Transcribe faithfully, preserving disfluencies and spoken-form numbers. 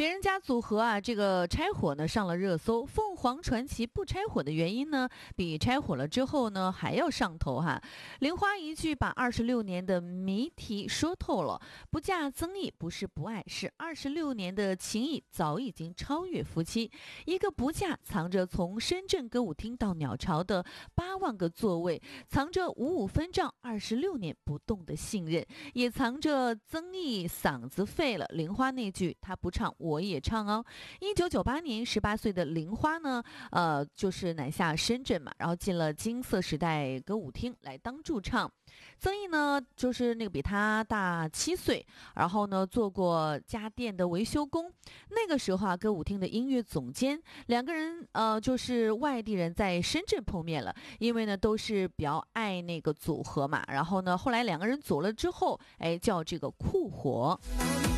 别人家组合啊，这个拆伙呢上了热搜。凤凰传奇不拆伙的原因呢，比拆伙了之后呢还要上头哈。玲花一句把二十六年的谜题说透了，不嫁曾毅不是不爱，是二十六年的情谊早已经超越夫妻。一个不嫁，藏着从深圳歌舞厅到鸟巢的八万个座位，藏着五五分账二十六年不动的信任，也藏着曾毅嗓子废了，玲花那句他不唱我也唱哦。一九九八年，十八岁的玲花呢，呃，就是南下深圳嘛，然后进了金色时代歌舞厅来当驻唱。曾毅呢，就是那个比他大七岁，然后呢做过家电的维修工。那个时候啊，歌舞厅的音乐总监，两个人呃就是外地人在深圳碰面了，因为呢都是比较爱那个组合嘛，然后呢后来两个人组了之后，哎叫这个酷火。